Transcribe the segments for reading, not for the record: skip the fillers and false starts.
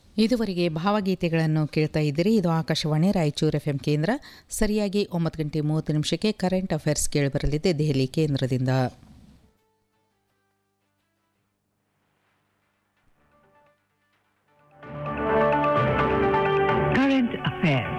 ಇದುವರೆಗೆ ಭಾವಗೀತೆಗಳನ್ನು ಕೇಳ್ತಾ ಇದ್ದೀರಿ. ಇದು ಆಕಾಶವಾಣಿ ರಾಯಚೂರು ಎಫ್ಎಂ ಕೇಂದ್ರ. ಸರಿಯಾಗಿ 9:30 ಕರೆಂಟ್ ಅಫೇರ್ಸ್ ಕೇಳಿಬರಲಿದೆ ದೆಹಲಿ ಕೇಂದ್ರದಿಂದ. Current Affairs.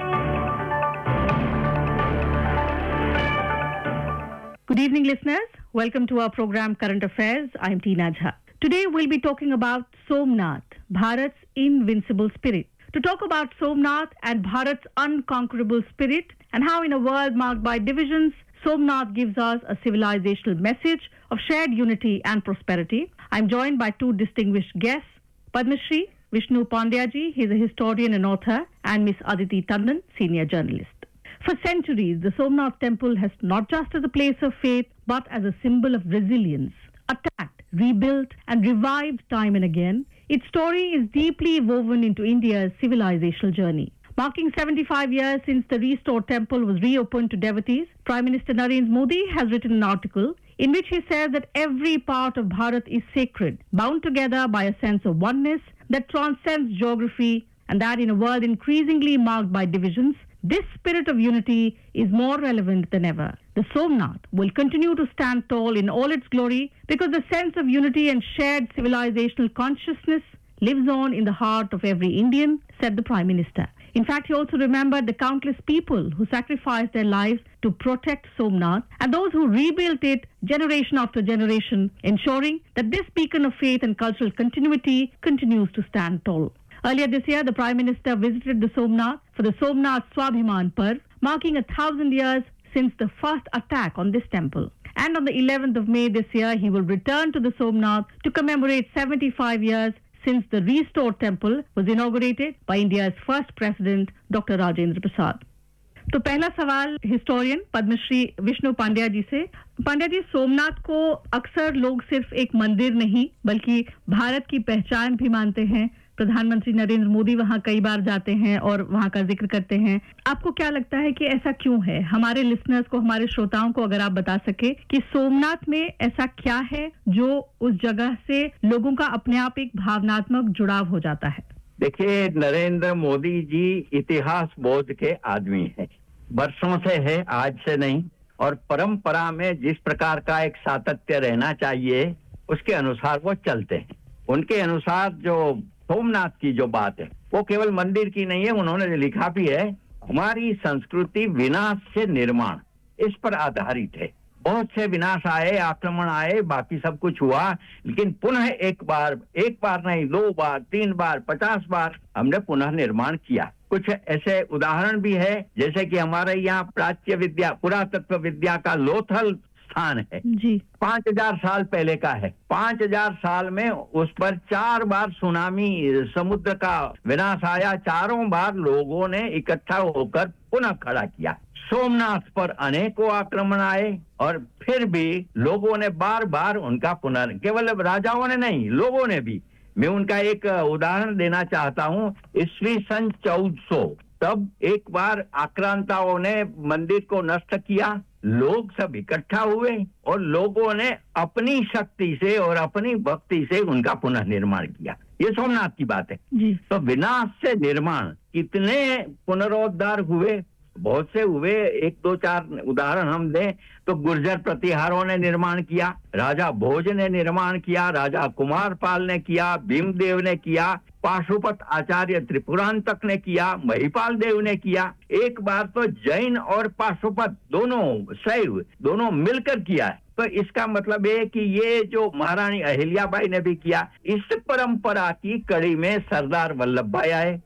Good evening, listeners. Welcome to our program Current Affairs. I'm Tina Jha. Today we'll be talking about Somnath, Bharat's invincible spirit. To talk about Somnath and Bharat's unconquerable spirit and how in a world marked by divisions, Somnath gives us a civilizational message of shared unity and prosperity. I'm joined by two distinguished guests, Padma Shri Vishnu Pandyaji, he's a historian and author, and Miss Aditi Tandon, senior journalist. For centuries, the Somnath temple has not just as a place of faith, but as a symbol of resilience. Attacked, rebuilt, and revived time and again, its story is deeply woven into India's civilizational journey. Marking 75 years since the restored temple was reopened to devotees, Prime Minister Narendra Modi has written an article in which he says that every part of Bharat is sacred, bound together by a sense of oneness that transcends geography, and that in a world increasingly marked by divisions, this spirit of unity is more relevant than ever. The Somnath will continue to stand tall in all its glory because the sense of unity and shared civilizational consciousness lives on in the heart of every Indian, said the Prime Minister. In fact, he also remembered the countless people who sacrificed their lives to protect Somnath and those who rebuilt it generation after generation, ensuring that this beacon of faith and cultural continuity continues to stand tall. Earlier this year, the Prime Minister visited the Somnath for the Somnath Swabhiman Parv, marking 1,000 years since the first attack on this temple. And on the 11th of May this year, he will return to the Somnath to commemorate 75 years since the restored temple was inaugurated by India's first president, Dr. Rajendra Prasad. तो पहला सवाल historian Padmashri Vishnu Pandya जी से. पांड्या जी, सोमनाथ को अक्सर लोग सिर्फ एक मंदिर नहीं बल्कि भारत की पहचान भी मानते हैं. प्रधानमंत्री नरेंद्र मोदी वहां कई बार जाते हैं और वहां का जिक्र करते हैं. आपको क्या लगता है कि ऐसा क्यों है? हमारे लिसनर्स को, हमारे श्रोताओं को अगर आप बता सके कि सोमनाथ में ऐसा क्या है जो उस जगह से लोगों का अपने आप एक भावनात्मक जुड़ाव हो जाता है. देखिए, नरेंद्र मोदी जी इतिहास बोध के आदमी हैं. वर्षों से है, आज से नहीं. और परंपरा में जिस प्रकार का एक सातत्य रहना चाहिए उसके अनुसार वो चलते हैं. उनके अनुसार जो सोमनाथ की जो बात है वो केवल मंदिर की नहीं है. उन्होंने लिखा भी है, हमारी संस्कृति विनाश से निर्माण, इस पर आधारित है. बहुत से विनाश आए, आक्रमण आए, बाकी सब कुछ हुआ, लेकिन पुनः एक बार नहीं, 2 बार, 3 बार, 50 बार हमने पुनः निर्माण किया. कुछ ऐसे उदाहरण भी है, जैसे कि हमारे यहाँ प्राच्य विद्या, पुरातत्व विद्या का लोथल स्थान है जी, 5000 साल पहले का है. 5000 साल में उस पर 4 बार सुनामी, समुद्र का विनाश आया. 4 बार लोगों ने इकट्ठा होकर पुनः खड़ा किया. सोमनाथ पर अनेकों आक्रमण आए और फिर भी लोगों ने बार बार उनका केवल राजाओं ने नहीं, लोगों ने भी. मैं उनका एक उदाहरण देना चाहता हूँ. ईस्वी सन 1400 तब एक बार आक्रांताओं ने मंदिर को नष्ट किया. लोग सब इकट्ठा हुए और लोगों ने अपनी शक्ति से और अपनी भक्ति से उनका पुनर्निर्माण किया. ये सोमनाथ की बात है. तो विनाश से निर्माण, कितने पुनरोद्धार हुए, बहुत से हुए. 1, 2, 4 उदाहरण हम दें तो गुर्जर प्रतिहारों ने निर्माण किया, राजा भोज ने निर्माण किया, राजा कुमारपाल ने किया, भीमदेव ने किया, पाशुपत आचार्य त्रिपुरांतक ने किया, महिपाल देव ने किया. एक बार तो जैन और पाशुपत दोनों, शैव दोनों मिलकर किया है. तो इसका मतलब है कि ये जो महारानी अहिल्याबाई ने भी किया. इस परंपरा की कड़ी में सरदार वल्लभ भाई आए.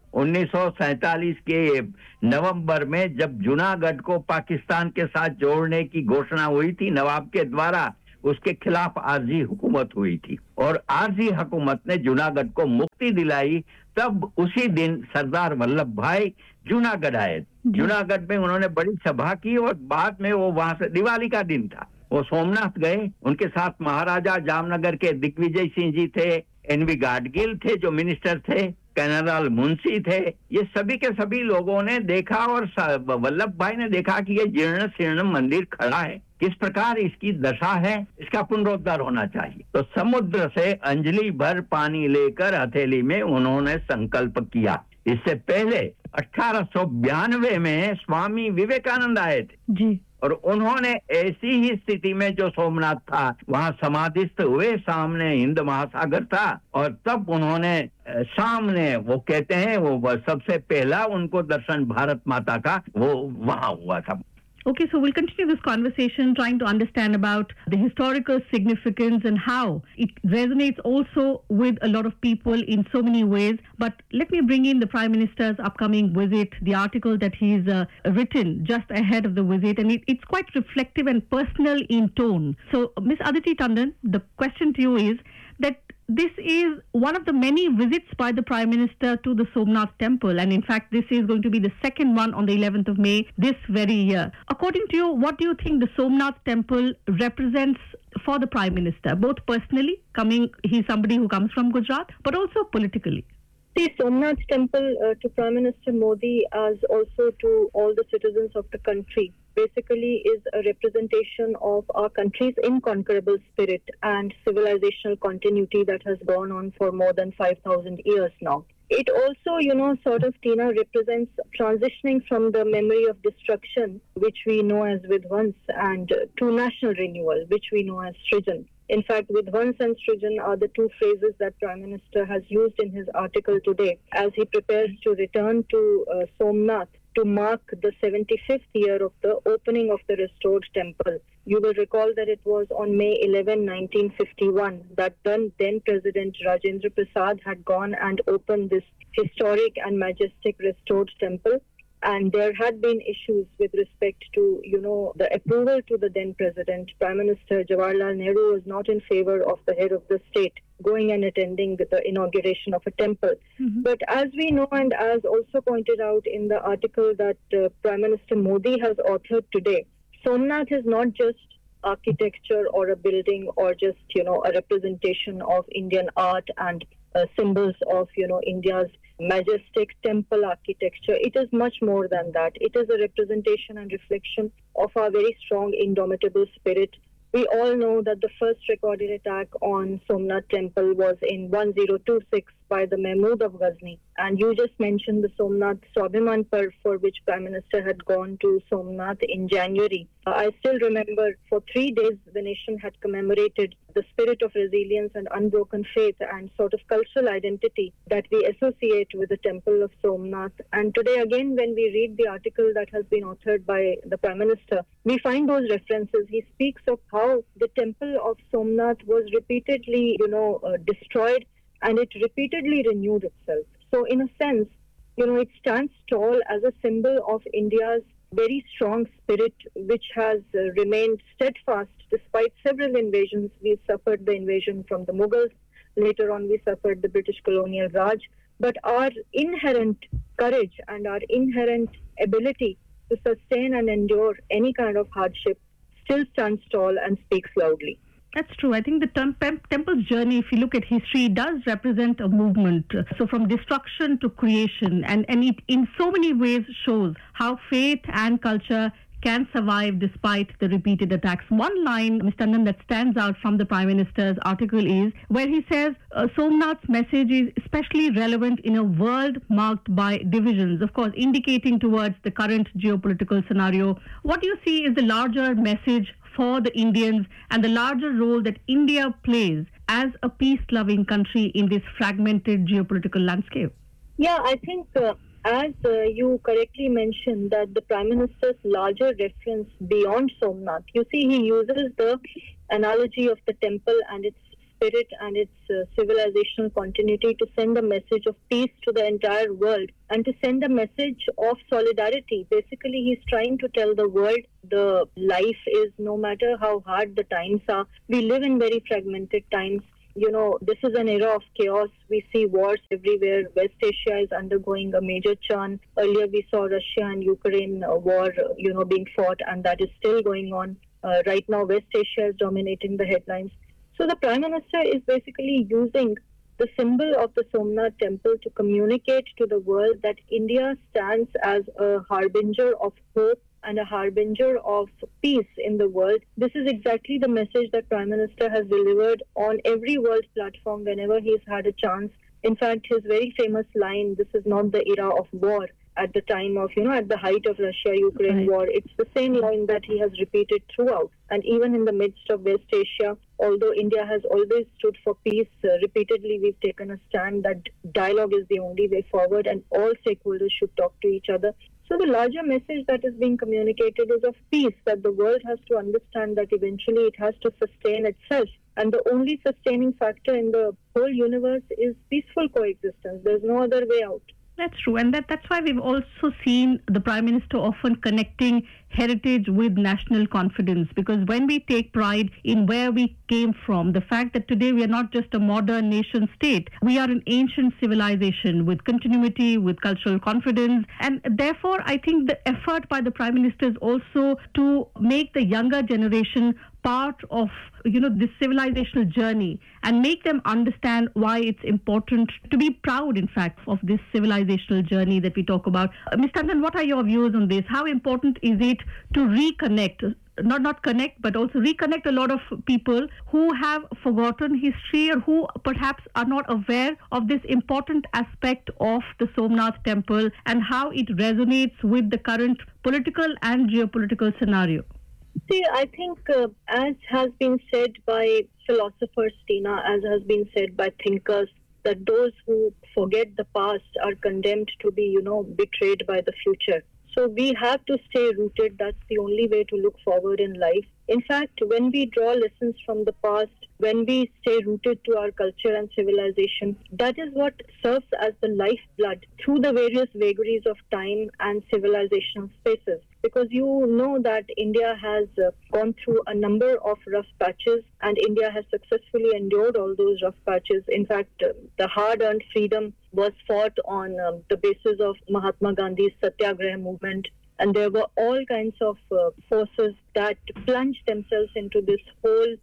1947 के नवंबर में जब जूनागढ़ को पाकिस्तान के साथ जोड़ने की घोषणा हुई थी नवाब के द्वारा, उसके खिलाफ आरजी हुकूमत हुई थी और आरजी हुकूमत ने जूनागढ़ को मुक्ति दिलाई. तब उसी दिन सरदार वल्लभ भाई जूनागढ़ आए. जूनागढ़ में उन्होंने बड़ी सभा की और बाद में वो वहां से, दिवाली का दिन था, वो सोमनाथ गए. उनके साथ महाराजा जामनगर के दिग्विजय सिंह जी थे, एनवी गाडगिल थे जो मिनिस्टर थे, कर्नल मुंशी थे. ये सभी के सभी लोगों ने देखा और वल्लभ भाई ने देखा कि ये जीर्ण शीर्ण मंदिर खड़ा है, किस प्रकार इसकी दशा है, इसका पुनरुद्धार होना चाहिए। तो समुद्र से अंजलि भर पानी लेकर हथेली में उन्होंने संकल्प किया। इससे पहले 1892 में स्वामी विवेकानंद आए थे जी, और उन्होंने ऐसी ही स्थिति में जो सोमनाथ था वहां समाधिस्थ हुए, सामने हिंद महासागर था, और तब उन्होंने सामने वो कहते हैं वो सबसे पहला उनको दर्शन भारत माता का वो वहां हुआ था। Okay, so we'll continue this conversation trying to understand about the historical significance and how it resonates also with a lot of people in so many ways. But let me bring in the Prime Minister's upcoming visit, the article that he's written just ahead of the visit, and it's quite reflective and personal in tone. So, Ms. Aditi Tandon, the question to you is that this is one of the many visits by the Prime Minister to the Somnath Temple, and in fact this is going to be the second one on the 11th of May this very year. According to you, what do you think the Somnath Temple represents for the Prime Minister, both personally, he's somebody who comes from Gujarat, but also politically? The Somnath Temple to Prime Minister Modi, as also to all the citizens of the country, basically is a representation of our country's inconquerable spirit and civilizational continuity that has gone on for more than 5,000 years now. It also, sort of, Tina, represents transitioning from the memory of destruction, which we know as Vidhvans, and to national renewal, which we know as Srijan. In fact, Vidhvans and Srijan are the two phrases that Prime Minister has used in his article today as he prepares to return to Somnath to mark the 75th year of the opening of the restored temple. You will recall that it was on May 11, 1951, that then President Rajendra Prasad had gone and opened this historic and majestic restored temple. And there had been issues with respect to, the approval to the then President. Prime Minister Jawaharlal Nehru was not in favor of the head of the state going and attending the inauguration of a temple. Mm-hmm. But as we know, and as also pointed out in the article that Prime Minister Modi has authored today, Somnath is not just architecture or a building or just, a representation of Indian art and symbols of, India's majestic temple architecture. It is much more than that. It is a representation and reflection of our very strong, indomitable spirit. We all know that the first recorded attack on Somnath Temple was in 1026 by the Mahmud of Ghazni. And you just mentioned the Somnath Swabhiman Parv, for which Prime Minister had gone to Somnath in January. I still remember for 3 days the nation had commemorated the spirit of resilience and unbroken faith and sort of cultural identity that we associate with the temple of Somnath. And today again, when we read the article that has been authored by the Prime Minister, we find those references. He speaks of how the temple of Somnath was repeatedly, destroyed, and it repeatedly renewed itself. So in a sense, it stands tall as a symbol of India's very strong spirit, which has remained steadfast despite several invasions. We suffered the invasion from the Mughals. Later on, we suffered the British colonial Raj. But our inherent courage and our inherent ability to sustain and endure any kind of hardship still stands tall and speaks loudly. That's true. I think the temple's journey, if you look at history, does represent a movement. So from destruction to creation, and it in so many ways shows how faith and culture can survive despite the repeated attacks. One line, Mr. Tandon, that stands out from the Prime Minister's article is where he says Somnath's message is especially relevant in a world marked by divisions, of course, indicating towards the current geopolitical scenario. What do you see is the larger message for the Indians and the larger role that India plays as a peace-loving country in this fragmented geopolitical landscape? Yeah, I think as you correctly mentioned that the Prime Minister's larger reference beyond Somnath, you see he uses the analogy of the temple and its spirit and its civilizational continuity to send a message of peace to the entire world and to send a message of solidarity. Basically, he's trying to tell the world the life is, no matter how hard the times are, we live in very fragmented times. This is an era of chaos. We see wars everywhere. West Asia is undergoing a major churn. Earlier, we saw Russia and Ukraine war, being fought, and that is still going on. Right now, West Asia is dominating the headlines. So the Prime Minister is basically using the symbol of the Somnath Temple to communicate to the world that India stands as a harbinger of hope and a harbinger of peace in the world. This is exactly the message that Prime Minister has delivered on every world platform whenever he's had a chance. In fact, his very famous line, "This is not the era of war," at the time of, at the height of Russia-Ukraine war. It's the same line that he has repeated throughout. And even in the midst of West Asia, although India has always stood for peace, repeatedly we've taken a stand that dialogue is the only way forward and all stakeholders should talk to each other. So the larger message that is being communicated is of peace, that the world has to understand that eventually it has to sustain itself. And the only sustaining factor in the whole universe is peaceful coexistence. There's no other way out. That's true. And that's why we've also seen the Prime Minister often connecting heritage with national confidence, because when we take pride in where we came from, the fact that today we are not just a modern nation state, we are an ancient civilization with continuity, with cultural confidence. And therefore, I think the effort by the Prime Minister is also to make the younger generation part of, this civilizational journey and make them understand why it's important to be proud, in fact, of this civilizational journey that we talk about. Ms. Tandon, what are your views on this? How important is it to reconnect, not connect, but also reconnect a lot of people who have forgotten history or who perhaps are not aware of this important aspect of the Somnath temple and how it resonates with the current political and geopolitical scenario? See, I think as has been said by philosophers, Tina, as has been said by thinkers, that those who forget the past are condemned to be, betrayed by the future. So we have to stay rooted. That's the only way to look forward in life. In fact, when we draw lessons from the past, when we stay rooted to our culture and civilization, that is what serves as the lifeblood through the various vagaries of time and civilizational spaces. Because you know that India has gone through a number of rough patches and India has successfully endured all those rough patches. In fact, the hard-earned freedom was fought on the basis of Mahatma Gandhi's Satyagraha movement. And there were all kinds of forces that plunged themselves into this whole,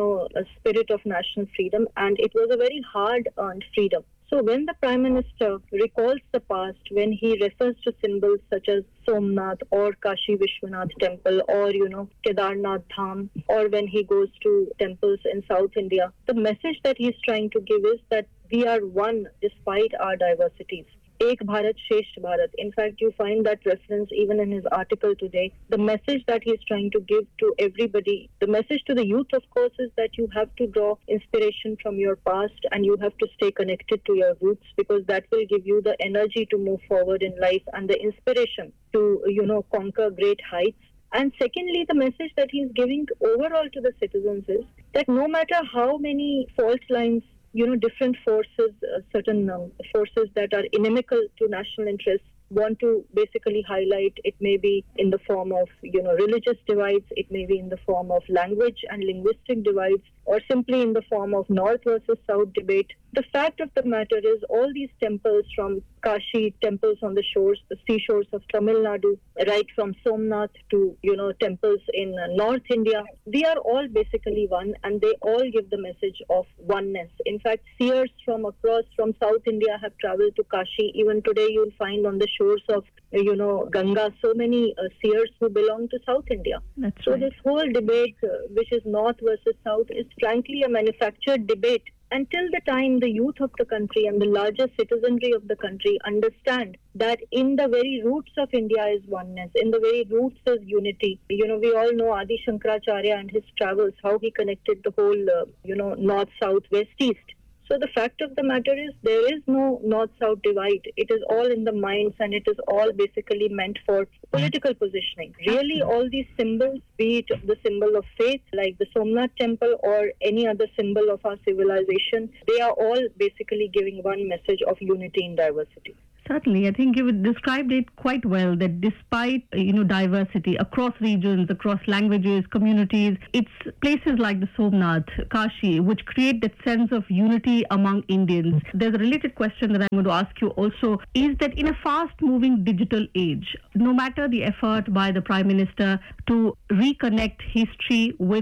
spirit of national freedom. And it was a very hard-earned freedom. So when the Prime Minister recalls the past, when he refers to symbols such as Somnath or Kashi Vishwanath temple or, Kedarnath Dham, or when he goes to temples in South India, the message that he's trying to give is that we are one despite our diversities. Ek Bharat, Shresth Bharat. In fact, you find that reference even in his article today. The message that he's trying to give to everybody, the message to the youth, of course, is that you have to draw inspiration from your past and you have to stay connected to your roots, because that will give you the energy to move forward in life and the inspiration to, conquer great heights. And secondly, the message that he's giving overall to the citizens is that no matter how many fault lines, different forces, certain forces that are inimical to national interests want to basically highlight, it may be in the form of, religious divides, it may be in the form of language and linguistic divides, or simply in the form of North versus South debate. The fact of the matter is all these temples, from Kashi, temples on the seashores of Tamil Nadu, right from Somnath to, temples in North India, they are all basically one and they all give the message of oneness. In fact, seers from South India have traveled to Kashi. Even today you'll find on the shores of, Ganga, so many seers who belong to South India. That's so right. This whole debate, which is North versus South, is frankly a manufactured debate. Until the time the youth of the country and the larger citizenry of the country understand that in the very roots of India is oneness, in the very roots is unity. We all know Adi Shankaracharya and his travels, how he connected the whole, north, south, west, east. So the fact of the matter is there is no north-south divide. It is all in the minds and it is all basically meant for political positioning. Really, all these symbols, be it the symbol of faith like the Somnath temple or any other symbol of our civilization, they are all basically giving one message of unity in diversity. Certainly. I think you described it quite well, that despite, diversity across regions, across languages, communities, it's places like the Somnath, Kashi, which create that sense of unity among Indians. There's a related question that I'm going to ask you also, is that in a fast-moving digital age, no matter the effort by the Prime Minister to reconnect history with the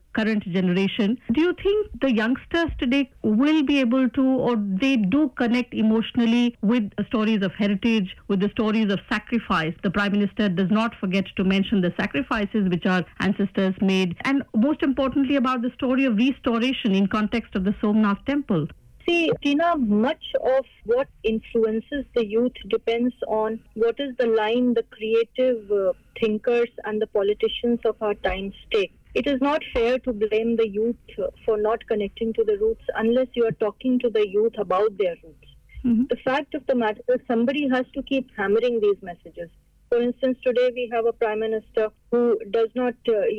current generation. Do you think the youngsters today will be able to, or they do connect emotionally with the stories of heritage, with the stories of sacrifice? The Prime Minister does not forget to mention the sacrifices which our ancestors made, and most importantly about the story of restoration in context of the Somnath temple. See, Tina, much of what influences the youth depends on what is the line the creative thinkers and the politicians of our time take. It is not fair to blame the youth for not connecting to the roots unless you are talking to the youth about their roots. Mm-hmm. The fact of the matter is somebody has to keep hammering these messages. For instance, today we have a Prime Minister who does not,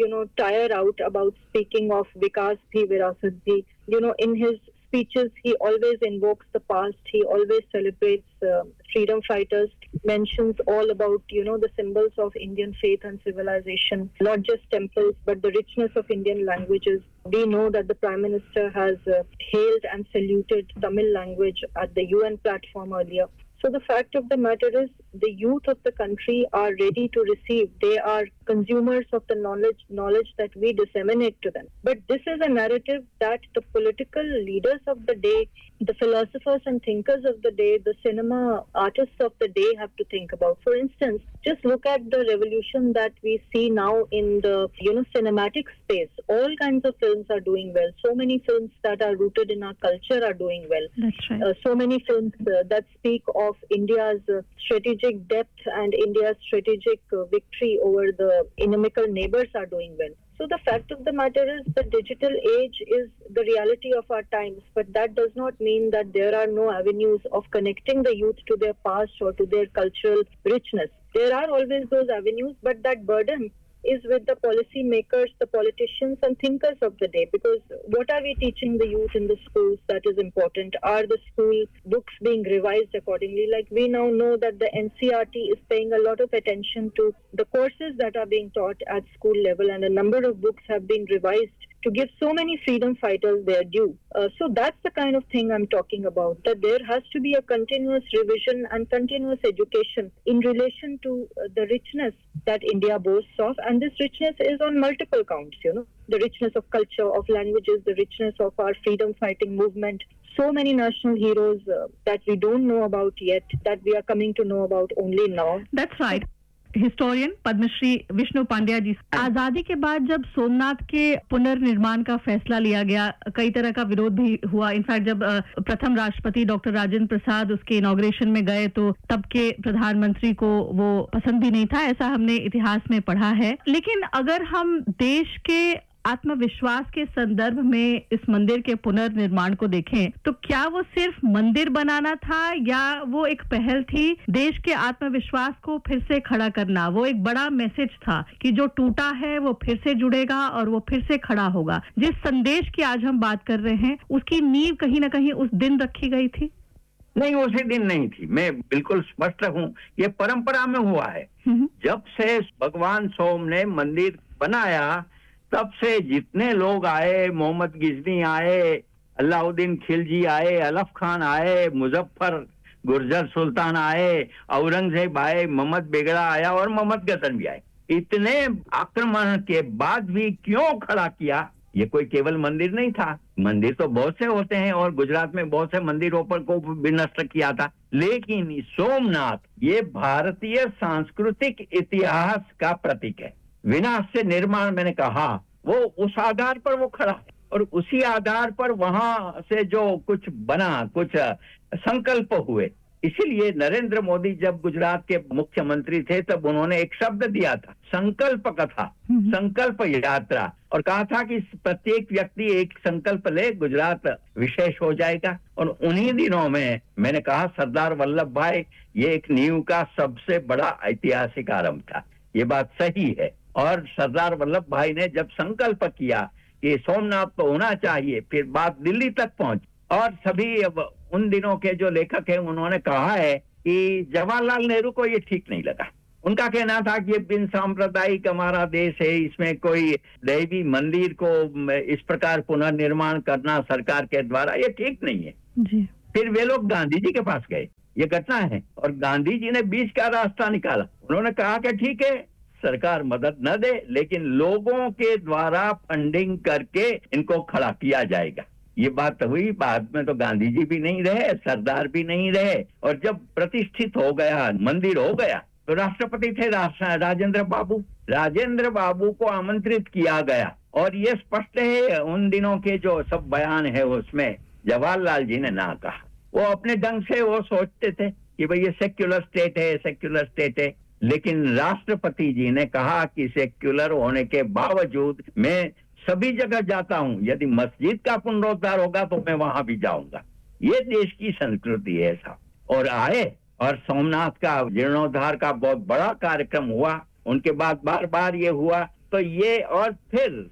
tire out about speaking of Vikas Bhi Virasat Bhi. In his speeches, he always invokes the past. He always celebrates freedom fighters, mentions all about, the symbols of Indian faith and civilization, not just temples, but the richness of Indian languages. We know that the Prime Minister has hailed and saluted Tamil language at the UN platform earlier. So the fact of the matter is the youth of the country are ready to receive. They are consumers of the knowledge that we disseminate to them. But this is a narrative that the political leaders of the day, the philosophers and thinkers of the day, the cinema artists of the day have to think about. For instance, just look at the revolution that we see now in the cinematic space. All kinds of films are doing well. So many films that are rooted in our culture are doing well. That's right. So many films that speak of India's strategic depth and India's strategic victory over the inimical neighbors are doing well. So the fact of the matter is the digital age is the reality of our times, but that does not mean that there are no avenues of connecting the youth to their past or to their cultural richness. There are always those avenues, but that burden is with the policy makers, the politicians and thinkers of the day, because what are we teaching the youth in the schools that is important? Are the school books being revised accordingly? Like we now know that the NCERT is paying a lot of attention to the courses that are being taught at school level, and a number of books have been revised to give so many freedom fighters their due. So that's the kind of thing I'm talking about, that there has to be a continuous revision and continuous education in relation to the richness that India boasts of. And this richness is on multiple counts, the richness of culture, of languages, the richness of our freedom fighting movement. So many national heroes that we don't know about yet, that we are coming to know about only now. That's right. Historian Padmashri Vishnu Pandya जी, आजादी के बाद जब सोमनाथ के पुनर्निर्माण का फैसला लिया गया, कई तरह का विरोध भी हुआ. इनफैक्ट जब प्रथम राष्ट्रपति डॉक्टर राजेंद्र प्रसाद उसके इनॉग्रेशन में गए तो तब के प्रधानमंत्री को वो पसंद भी नहीं था, ऐसा हमने इतिहास में पढ़ा है. लेकिन अगर हम देश के आत्मविश्वास के संदर्भ में इस मंदिर के पुनर्निर्माण को देखें तो क्या वो सिर्फ मंदिर बनाना था या वो एक पहल थी देश के आत्मविश्वास को फिर से खड़ा करना? वो एक बड़ा मैसेज था कि जो टूटा है वो फिर से जुड़ेगा और वो फिर से खड़ा होगा. जिस संदेश की आज हम बात कर रहे हैं उसकी नींव कहीं ना कहीं उस दिन रखी गई थी? नहीं, उसी दिन नहीं थी. मैं बिल्कुल स्पष्ट हूं, ये परंपरा में हुआ है. जब से भगवान सोम ने मंदिर बनाया तब से जितने लोग आए, मोहम्मद गिजनी आए, अलाउद्दीन खिलजी आए, अलफ खान आए, मुजफ्फर गुर्जर सुल्तान आए, औरंगजेब आए, मोहम्मद बेगड़ा आया और मोहम्मद गजन भी आए. इतने आक्रमण के बाद भी क्यों खड़ा किया? ये कोई केवल मंदिर नहीं था. मंदिर तो बहुत से होते हैं और गुजरात में बहुत से मंदिरों पर को भी नष्ट किया था, लेकिन सोमनाथ ये भारतीय सांस्कृतिक इतिहास का प्रतीक है. विनाश से निर्माण, मैंने कहा, वो उस आधार पर वो खड़ा है और उसी आधार पर वहां से जो कुछ बना, कुछ संकल्प हुए. इसीलिए नरेंद्र मोदी जब गुजरात के मुख्यमंत्री थे तब उन्होंने एक शब्द दिया था, संकल्प कथा, संकल्प यात्रा, और कहा था कि प्रत्येक व्यक्ति एक संकल्प ले, गुजरात विशेष हो जाएगा. और उन्हीं दिनों में मैंने कहा सरदार वल्लभ भाई ये एक नींव का सबसे बड़ा ऐतिहासिक आरंभ था. ये बात सही है. और सरदार वल्लभ भाई ने जब संकल्प किया कि सोमनाथ तो होना चाहिए, फिर बात दिल्ली तक पहुंची और सभी उन दिनों के जो लेखक हैं उन्होंने कहा है कि जवाहरलाल नेहरू को ये ठीक नहीं लगा. उनका कहना था कि ये बिन सांप्रदायिक हमारा देश है, इसमें कोई दैवी मंदिर को इस प्रकार पुनर्निर्माण करना सरकार के द्वारा ये ठीक नहीं है जी. फिर वे लोग गांधी जी के पास गए, ये घटना है, और गांधी जी ने बीच का रास्ता निकाला. उन्होंने कहा कि ठीक है, सरकार मदद न दे, लेकिन लोगों के द्वारा फंडिंग करके इनको खड़ा किया जाएगा। ये बात हुई। बाद में तो गांधी जी भी नहीं रहे, सरदार भी नहीं रहे, और जब प्रतिष्ठित हो गया, मंदिर हो गया, तो राष्ट्रपति थे राजेंद्र बाबू। राजेंद्र बाबू को आमंत्रित किया गया, और ये स्पष्ट है उन दिनों के जो सब बयान है उसमें जवाहरलाल जी ने ना कहा। वो अपने ढंग से वो सोचते थे कि भाई ये सेक्युलर स्टेट है, सेक्युलर स्टेट है, लेकिन राष्ट्रपति जी ने कहा कि सेक्युलर होने के बावजूद मैं सभी जगह जाता हूं, यदि मस्जिद का पुनरुद्धार होगा तो मैं वहां भी जाऊंगा। ये देश की संस्कृति है साहब। और आए, और सोमनाथ का जीर्णोद्धार का बहुत बड़ा कार्यक्रम हुआ, उनके बाद बार बार ये हुआ, तो ये, और फिर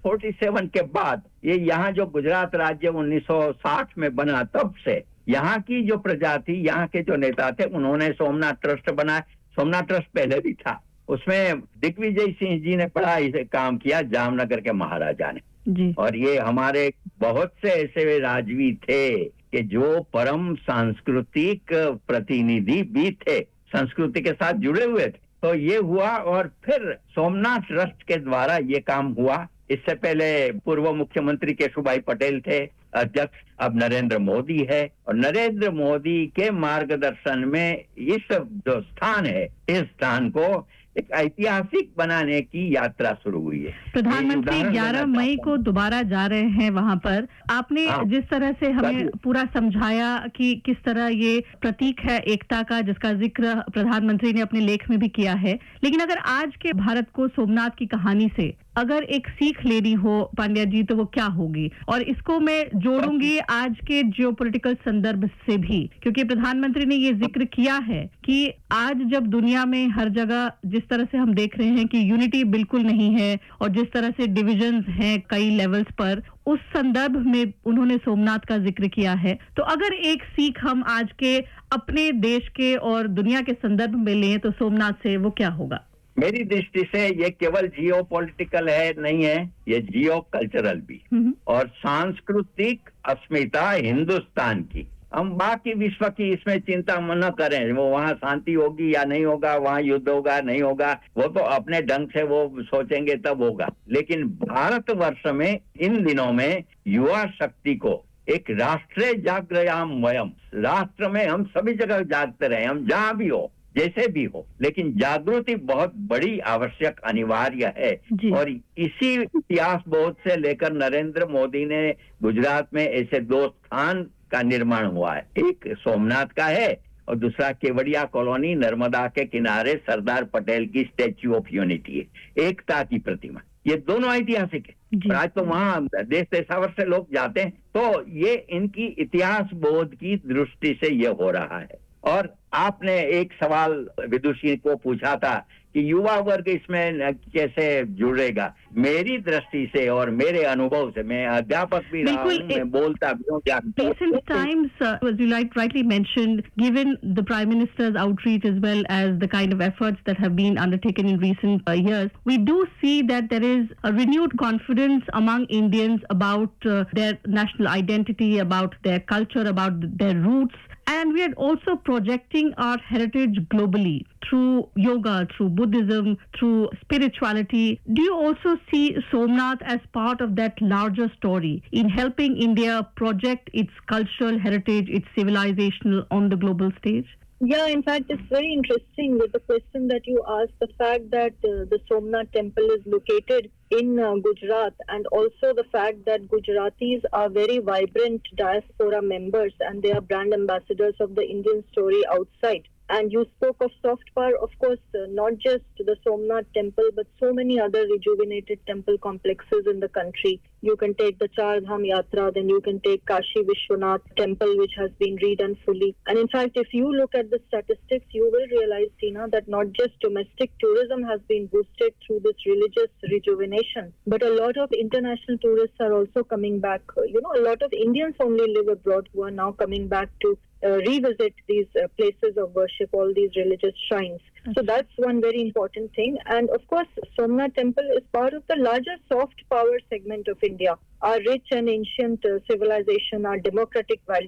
47 के बाद ये यहाँ जो गुजरात राज्य 1960 में बना, तब से यहाँ की जो प्रजा थी, यहाँ के जो नेता थे, उन्होंने सोमनाथ ट्रस्ट बनाया। सोमनाथ ट्रस्ट पहले भी था, उसमें दिग्विजय सिंह जी ने बड़ा इसे काम किया, जामनगर के महाराजा ने जी। और ये हमारे बहुत से ऐसे राजवी थे कि जो परम सांस्कृतिक प्रतिनिधि भी थे, संस्कृति के साथ जुड़े हुए थे। तो ये हुआ, और फिर सोमनाथ ट्रस्ट के द्वारा ये काम हुआ। इससे पहले पूर्व मुख्यमंत्री केशुभाई पटेल थे अध्यक्ष, अब नरेंद्र मोदी है, और नरेंद्र मोदी के मार्गदर्शन में इस जो स्थान है, इस स्थान को एक ऐतिहासिक बनाने की यात्रा शुरू हुई है। प्रधानमंत्री 11 मई को दोबारा जा रहे हैं वहां पर। आपने जिस तरह से हमें पूरा समझाया कि किस तरह ये प्रतीक है एकता का, जिसका जिक्र प्रधानमंत्री ने अपने लेख में भी किया है, लेकिन अगर आज के भारत को सोमनाथ की कहानी से अगर एक सीख लेनी हो पांड्या जी, तो वो क्या होगी? और इसको मैं जोड़ूंगी आज के जियोपॉलिटिकल संदर्भ से भी, क्योंकि प्रधानमंत्री ने ये जिक्र किया है कि आज जब दुनिया में हर जगह जिस तरह से हम देख रहे हैं कि यूनिटी बिल्कुल नहीं है, और जिस तरह से डिविजन्स हैं कई लेवल्स पर, उस संदर्भ में उन्होंने सोमनाथ का जिक्र किया है। तो अगर एक सीख हम आज के अपने देश के और दुनिया के संदर्भ में लें, तो सोमनाथ से वो क्या होगा? मेरी दृष्टि से ये केवल जियो पॉलिटिकल है नहीं है, ये जियो कल्चरल भी, और सांस्कृतिक अस्मिता हिंदुस्तान की। हम बाकी विश्व की इसमें चिंता न करें, वो वहाँ शांति होगी या नहीं होगा, वहाँ युद्ध होगा नहीं होगा, वो तो अपने ढंग से वो सोचेंगे तब होगा। लेकिन भारतवर्ष में इन दिनों में युवा शक्ति को एक राष्ट्रीय जागृयाम वयम, राष्ट्र में हम सभी जगह जागते रहे, हम जहाँ भी हो, जैसे भी हो, लेकिन जागृति बहुत बड़ी आवश्यक अनिवार्य है। और इसी इतिहास बोध से लेकर नरेंद्र मोदी ने गुजरात में ऐसे 2 स्थान का निर्माण हुआ है, एक सोमनाथ का है और दूसरा केवड़िया कॉलोनी नर्मदा के किनारे सरदार पटेल की स्टैच्यू ऑफ यूनिटी है, एकता की प्रतिमा। ये दोनों ऐतिहासिक है। आज तो वहाँ देश देशावर से लोग जाते हैं, तो ये इनकी इतिहास बोध की दृष्टि से ये हो रहा है। और आपने एक सवाल विदुषी को पूछा था कि युवा वर्ग इसमें कैसे जुड़ेगा। मेरी दृष्टि से और मेरे अनुभव से, मैं अध्यापक भी रहा हूँ, मैं बोलता भी हूँ। Recent times, as you rightly mentioned, given the Prime Minister's outreach as well as the kind of efforts that have been undertaken in recent years, we do see that there is a renewed confidence among Indians about their national identity, about their culture, about their roots. And we are also projecting our heritage globally through yoga, through Buddhism, through spirituality. Do you also see Somnath as part of that larger story in helping India project its cultural heritage, its civilizational on the global stage? Yeah, in fact, it's very interesting with the question that you asked, the fact that the Somnath temple is located in Gujarat, and also the fact that Gujaratis are very vibrant diaspora members and they are brand ambassadors of the Indian story outside. And you spoke of soft power, of course, not just the Somnath temple, but so many other rejuvenated temple complexes in the country. You can take the Char Dham Yatra, then you can take Kashi Vishwanath temple, which has been redone fully. And in fact, if you look at the statistics, you will realize, Tina, that not just domestic tourism has been boosted through this religious rejuvenation, but a lot of international tourists are also coming back. A lot of Indians only live abroad who are now coming back to revisit these places of worship, all these religious shrines. So that's one very important thing. And of course, Somnath temple is part of the larger soft power segment of India. Our rich and ancient civilization, our democratic values,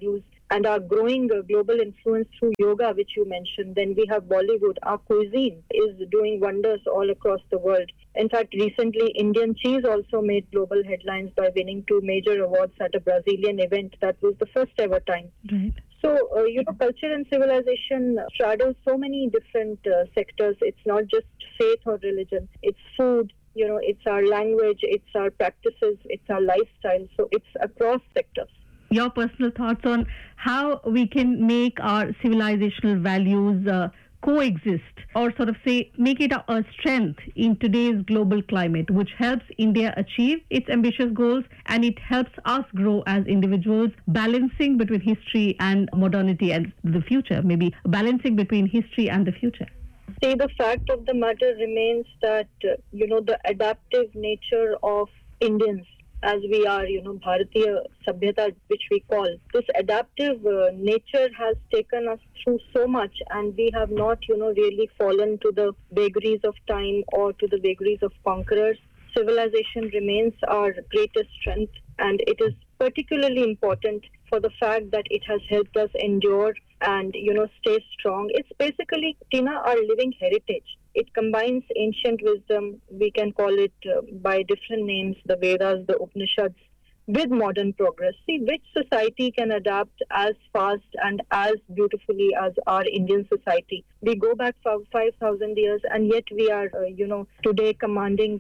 and our growing global influence through yoga, which you mentioned. Then we have Bollywood. Our cuisine is doing wonders all across the world. In fact, recently, Indian cheese also made global headlines by winning 2 major awards at a Brazilian event. That was the first ever time. Right. So, culture and civilization straddle so many different sectors. It's not just faith or religion. It's food, it's our language, it's our practices, it's our lifestyle. So it's across sectors. Your personal thoughts on how we can make our civilizational values coexist, or sort of say make it a strength in today's global climate, which helps India achieve its ambitious goals and it helps us grow as individuals, balancing between history and modernity and the future, maybe balancing between history and the future. See, the fact of the matter remains that, the adaptive nature of Indians, as we are, Bharatiya Sabhyata, which we call. This adaptive nature has taken us through so much, and we have not, really fallen to the vagaries of time or to the vagaries of conquerors. Civilization remains our greatest strength, and it is particularly important for the fact that it has helped us endure and, stay strong. It's basically, Tina, our living heritage. It combines ancient wisdom, we can call it by different names, the Vedas, the Upanishads, with modern progress. See, which society can adapt as fast and as beautifully as our Indian society? We go back 5,000 years, and yet we are, today commanding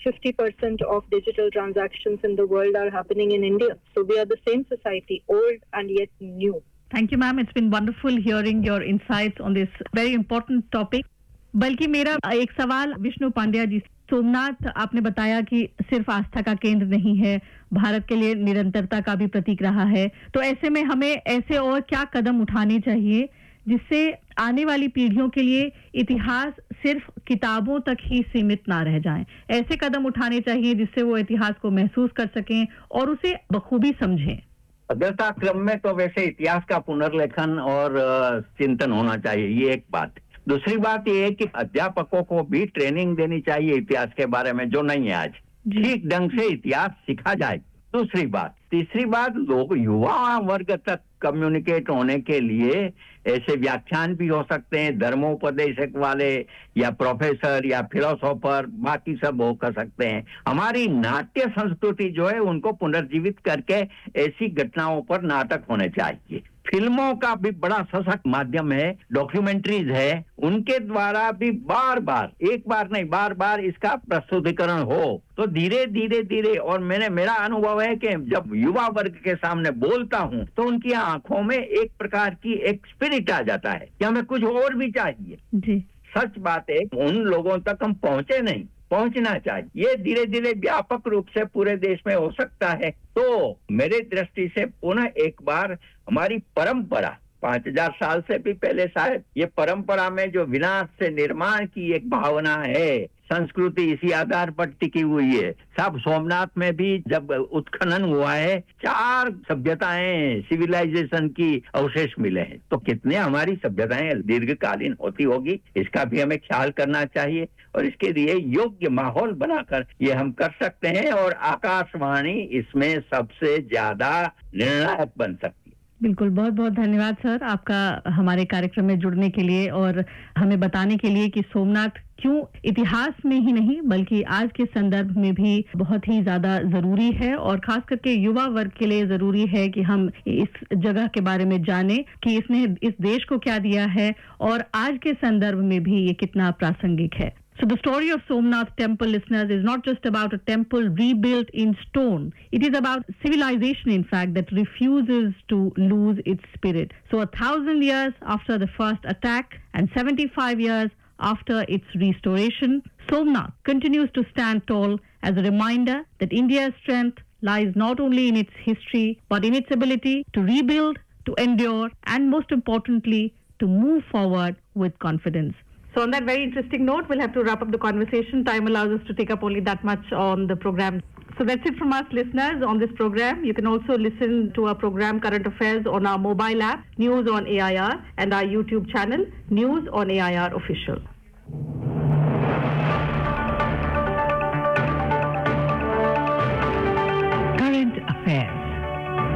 50% of digital transactions in the world are happening in India. So we are the same society, old and yet new. Thank you, ma'am. It's been wonderful hearing your insights on this very important topic. बल्कि मेरा एक सवाल विष्णु पांड्या जी, सोमनाथ आपने बताया कि सिर्फ आस्था का केंद्र नहीं है, भारत के लिए निरंतरता का भी प्रतीक रहा है, तो ऐसे में हमें ऐसे और क्या कदम उठाने चाहिए जिससे आने वाली पीढ़ियों के लिए इतिहास सिर्फ किताबों तक ही सीमित ना रह जाए? ऐसे कदम उठाने चाहिए जिससे वो इतिहास को महसूस कर सकें और उसे बखूबी समझें। अग्रता क्रम में तो वैसे इतिहास का पुनर्लेखन और चिंतन होना चाहिए, ये एक बात। दूसरी बात ये है कि अध्यापकों को भी ट्रेनिंग देनी चाहिए इतिहास के बारे में, जो नहीं है आज, ठीक ढंग से इतिहास सिखा जाए। दूसरी बात। तीसरी बात, लोग युवा वर्ग तक कम्युनिकेट होने के लिए ऐसे व्याख्यान भी हो सकते हैं, धर्मोपदेशक वाले या प्रोफेसर या फिलोसोफर, बाकी सब हो कर सकते हैं। हमारी नाट्य संस्कृति जो है उनको पुनर्जीवित करके ऐसी घटनाओं पर नाटक होने चाहिए। फिल्मों का भी बड़ा सशक्त माध्यम है, डॉक्यूमेंट्रीज है, उनके द्वारा भी बार बार, एक बार नहीं बार बार इसका प्रस्तुतिकरण हो तो धीरे धीरे और मेरा अनुभव है कि जब युवा वर्ग के सामने बोलता हूं तो उनकी आंखों में एक प्रकार की एक स्पिरिट आ जाता है कि हमें कुछ और भी चाहिए जी। सच बात है, उन लोगों तक हम पहुंचे नहीं, पहुंचना चाहिए। ये धीरे धीरे व्यापक रूप से पूरे देश में हो सकता है। तो मेरे दृष्टि से पुनः एक बार हमारी परंपरा 5000 साल से भी पहले शायद, ये परंपरा में जो विनाश से निर्माण की एक भावना है, संस्कृति इसी आधार पर टिकी हुई है। सब सोमनाथ में भी जब उत्खनन हुआ है 4 सभ्यताएं, सिविलाइजेशन की अवशेष मिले हैं, तो कितने हमारी सभ्यताएं दीर्घकालीन होती होगी, इसका भी हमें ख्याल करना चाहिए और इसके लिए योग्य माहौल बनाकर ये हम कर सकते हैं और आकाशवाणी इसमें सबसे ज्यादा निर्णायक बन सकती है। बिल्कुल, बहुत बहुत धन्यवाद सर आपका हमारे कार्यक्रम में जुड़ने के लिए और हमें बताने के लिए कि सोमनाथ क्यों इतिहास में ही नहीं बल्कि आज के संदर्भ में भी बहुत ही ज्यादा जरूरी है और खास करके युवा वर्ग के लिए जरूरी है कि हम इस जगह के बारे में जानें कि इसने इस देश को क्या दिया है और आज के संदर्भ में भी ये कितना प्रासंगिक है। So the story of Somnath temple, listeners, is not just about a temple rebuilt in stone. It is about civilization, in fact, that refuses to lose its spirit. So 1,000 years after the first attack and 75 years after its restoration, Somnath continues to stand tall as a reminder that India's strength lies not only in its history, but in its ability to rebuild, to endure, and most importantly, to move forward with confidence. So on that very interesting note, we'll have to wrap up the conversation. Time allows us to take up only that much on the program. So that's it from us, listeners, on this program. You can also listen to our program Current Affairs on our mobile app, News on AIR, and our YouTube channel, News on AIR Official.